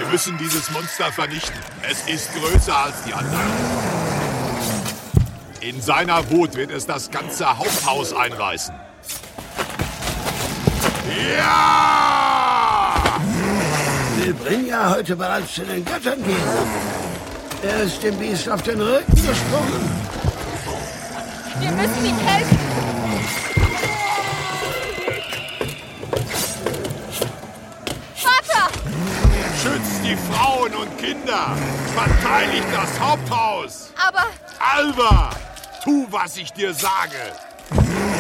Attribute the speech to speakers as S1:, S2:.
S1: Wir müssen dieses Monster vernichten. Es ist größer als die anderen. In seiner Wut wird es das ganze Haupthaus einreißen. Ja!
S2: Will Brynja heute bereits zu den Göttern gehen? Er ist dem Biest auf den Rücken gesprungen.
S3: Wir müssen ihm helfen. Vater!
S1: Schützt die Frauen und Kinder! Verteidigt das Haupthaus!
S3: Aber...
S1: Alva! Tu, was ich dir sage!